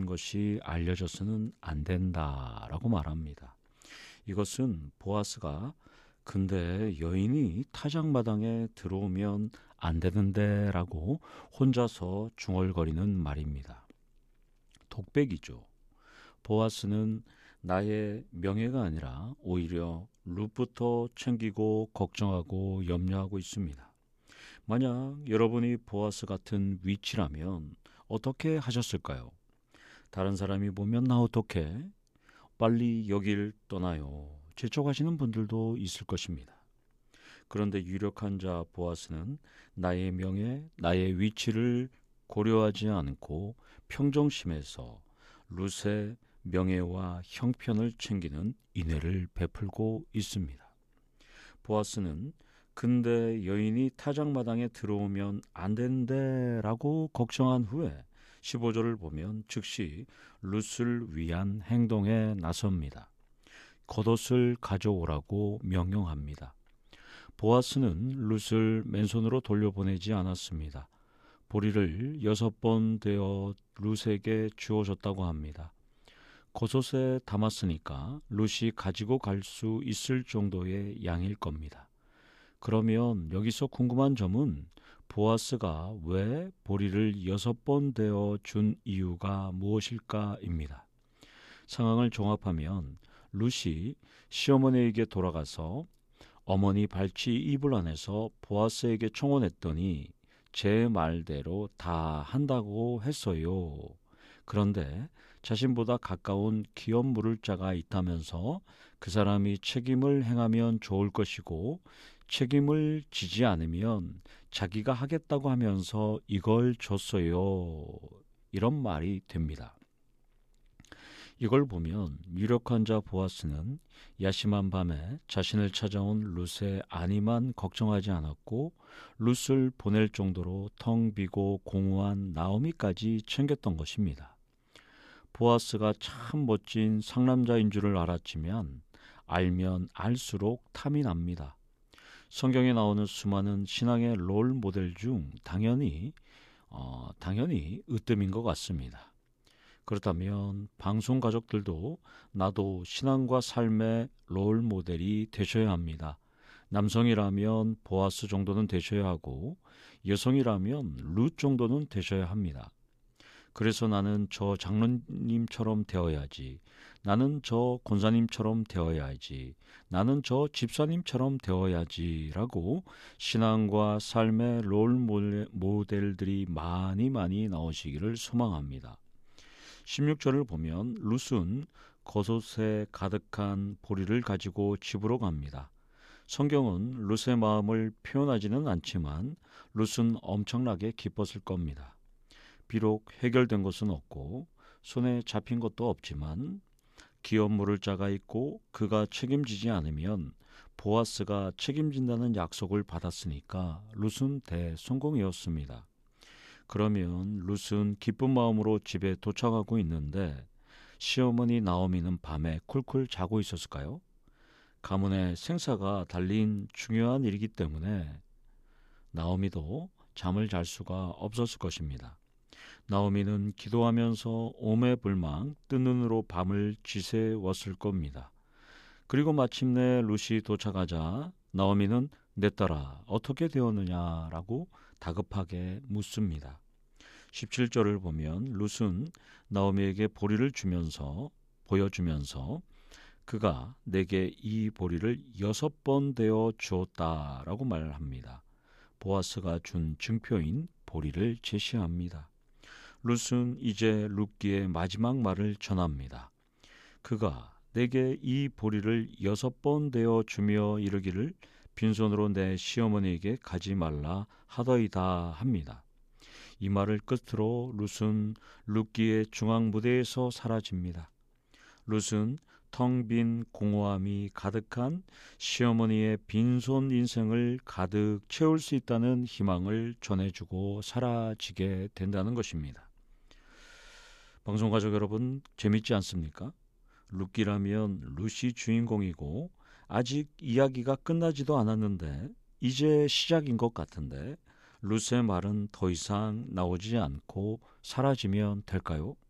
것이 알려져서는 안 된다라고 말합니다. 이것은 보아스가 근데 여인이 타작마당에 들어오면 안 되는데 라고 혼자서 중얼거리는 말입니다. 독백이죠. 보아스는 나의 명예가 아니라 오히려 룻부터 챙기고 걱정하고 염려하고 있습니다. 만약 여러분이 보아스 같은 위치라면 어떻게 하셨을까요? 다른 사람이 보면 나 어떡해? 빨리 여길 떠나요. 재촉하시는 분들도 있을 것입니다. 그런데 유력한 자 보아스는 나의 명예, 나의 위치를 고려하지 않고 평정심에서 룻의 명예와 형편을 챙기는 인애를 베풀고 있습니다. 보아스는 근데 여인이 타작마당에 들어오면 안 된대 라고 걱정한 후에 15절을 보면 즉시 룻을 위한 행동에 나섭니다. 겉옷을 가져오라고 명령합니다. 보아스는 룻을 맨손으로 돌려보내지 않았습니다. 보리를 6번 되어 룻에게 주어졌다고 합니다. 겉옷에 담았으니까 룻이 가지고 갈 수 있을 정도의 양일 겁니다. 그러면 여기서 궁금한 점은 보아스가 왜 보리를 6번 되어 준 이유가 무엇일까입니다. 상황을 종합하면 룻이 시어머니에게 돌아가서 어머니 발치 이불 안에서 보아스에게 청혼했더니 제 말대로 다 한다고 했어요. 그런데 자신보다 가까운 기업 물을 자가 있다면서 그 사람이 책임을 행하면 좋을 것이고 책임을 지지 않으면 자기가 하겠다고 하면서 이걸 줬어요. 이런 말이 됩니다. 이걸 보면 유력한 자 보아스는 야심한 밤에 자신을 찾아온 룻의 안위만 걱정하지 않았고 룻을 보낼 정도로 텅 비고 공허한 나오미까지 챙겼던 것입니다. 보아스가 참 멋진 상남자인 줄을 알았지만 알면 알수록 탐이 납니다. 성경에 나오는 수많은 신앙의 롤 모델 중 당연히 으뜸인 것 같습니다. 그렇다면 방송 가족들도 나도 신앙과 삶의 롤 모델이 되셔야 합니다. 남성이라면 보아스 정도는 되셔야 하고 여성이라면 룻 정도는 되셔야 합니다. 그래서 나는 저 장로님처럼 되어야지, 나는 저 권사님처럼 되어야지, 나는 저 집사님처럼 되어야지 라고 신앙과 삶의 롤 모델들이 많이 나오시기를 소망합니다. 16절을 보면 룻은 겉옷에 가득한 보리를 가지고 집으로 갑니다. 성경은 룻의 마음을 표현하지는 않지만 룻은 엄청나게 기뻤을 겁니다. 비록 해결된 것은 없고 손에 잡힌 것도 없지만 기업 물을 자가 있고 그가 책임지지 않으면 보아스가 책임진다는 약속을 받았으니까 룻은 대성공이었습니다. 그러면 룻은 기쁜 마음으로 집에 도착하고 있는데 시어머니 나오미는 밤에 쿨쿨 자고 있었을까요? 가문의 생사가 달린 중요한 일이기 때문에 나오미도 잠을 잘 수가 없었을 것입니다. 나오미는 기도하면서 오매불망 뜬 눈으로 밤을 지새웠을 겁니다. 그리고 마침내 룻이 도착하자 나오미는 내 딸아 어떻게 되었느냐라고 다급하게 묻습니다. 17절을 보면 룻은 나오미에게 보리를 보여주면서 그가 내게 이 보리를 6번 되어 주었다라고 말합니다. 보아스가 준 증표인 보리를 제시합니다. 룻은 이제 룻기의 마지막 말을 전합니다. 그가 내게 이 보리를 6번 되어 주며 이르기를 빈손으로 내 시어머니에게 가지 말라 하더이다 합니다. 이 말을 끝으로 룻은 룻기의 중앙 무대에서 사라집니다. 룻은 텅 빈 공허함이 가득한 시어머니의 빈손 인생을 가득 채울 수 있다는 희망을 전해주고 사라지게 된다는 것입니다. 방송가족 여러분, 재밌지 않습니까? 룻기라면 룻이 주인공이고 아직 이야기가 끝나지도 않았는데 이제 시작인 것 같은데 룻의 말은 더 이상 나오지 않고 사라지면 될까요?